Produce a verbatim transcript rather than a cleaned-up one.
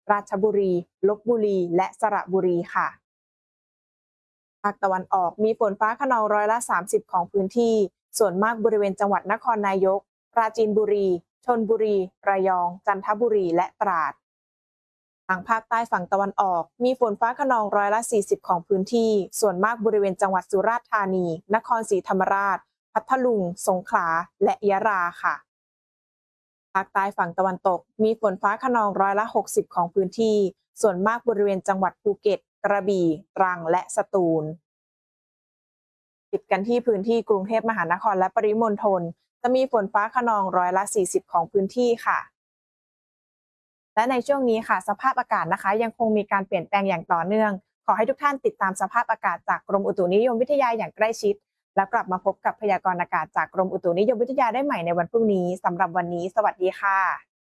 ราชบุรีลพบุรีและสระบุรีค่ะภาคตะวันออกมีฝนฟ้าคะนองร้อยละสามสิบของพื้นที่ส่วนมากบริเวณจังหวัดนครนายกปราจีนบุรีชลบุรีระยองจันทบุรีและตราดทางภาคใต้ฝั่งตะวันออกมีฝนฟ้าคะนองร้อยละสี่สิบของพื้นที่ส่วนมากบริเวณจังหวัดสุราษฎร์ธานีนครศรีธรรมราชพัทลุงสงขลาและยะลาค่ะภาคใต้ฝั่งตะวันตกมีฝนฟ้าคะนองร้อยละหกสิบของพื้นที่ส่วนมากบริเวณจังหวัดภูเก็ตกระบี่ตรังและสตูลติดกันที่พื้นที่กรุงเทพมหานครและปริมณฑลจะมีฝนฟ้าคะนองร้อยละสี่สิบของพื้นที่ค่ะและในช่วงนี้ค่ะสภาพอากาศนะคะยังคงมีการเปลี่ยนแปลงอย่างต่อเนื่องขอให้ทุกท่านติดตามสภาพอากาศจากกรมอุตุนิยมวิทยาอย่างใกล้ชิดแล้วกลับมาพบกับพยากรณ์อากาศจากกรมอุตุนิยมวิทยาได้ใหม่ในวันพรุ่งนี้สำหรับวันนี้สวัสดีค่ะ